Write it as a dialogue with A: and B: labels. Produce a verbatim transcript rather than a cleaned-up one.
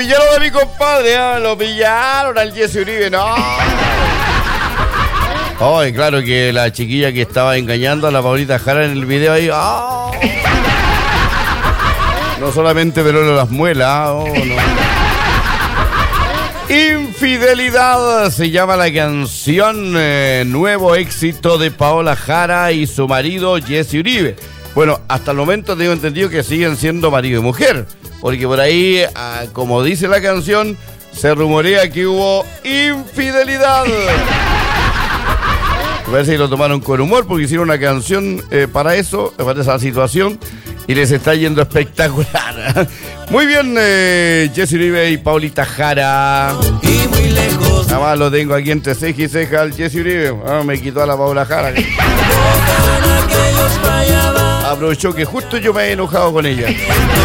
A: Pillaron a mi compadre, ¿eh? Lo pillaron al Jesse Uribe, no. Ay, claro que la chiquilla que estaba engañando a la Paulita Jara en el video ahí. Oh. No solamente peló las muelas, oh, no. Infidelidad se llama la canción, eh, nuevo éxito de Paola Jara y su marido Jesse Uribe. Bueno, hasta el momento tengo entendido que siguen siendo marido y mujer, porque por ahí, ah, como dice la canción, se rumorea que hubo infidelidad. A ver si lo tomaron con humor, porque hicieron una canción eh, para eso, para esa situación, y les está yendo espectacular. Muy bien, eh, Jesse Uribe y Paulita Jara.
B: Y muy lejos.
A: Nada más lo tengo aquí entre ceja y ceja al Jesse Uribe. Ah, me quitó a la Paula Jara. Aprovechó que justo yo me he enojado con ella.